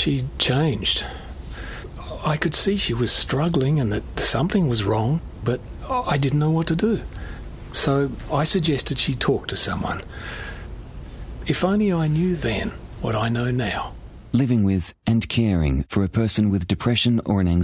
She changed. I could see she was struggling and that something was wrong, but I didn't know what to do. So I suggested she talk to someone. If only I knew then what I know now. Living with and caring for a person with depression or an anxiety